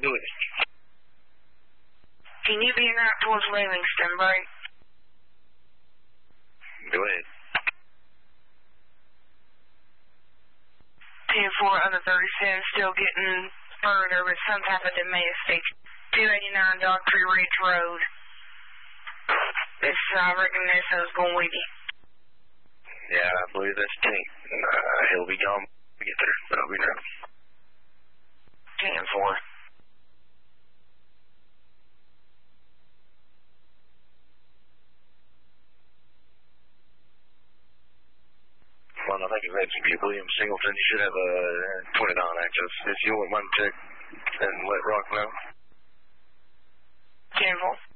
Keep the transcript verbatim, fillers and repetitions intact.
do it. Can you be out towards Livingston, break? Go ahead. ten four under thirty-seven, still getting further with some type of domestic. two eighty-nine Dogtree Ridge Road. This, I reckon this is going with you. Yeah, I believe that's Tank. Uh, he'll be gone when we get there, but I'll be there. ten four. Well, I think you've had some William Singleton. You should have a twenty-nine active. If you wouldn't mind check and let Rock know. ten four.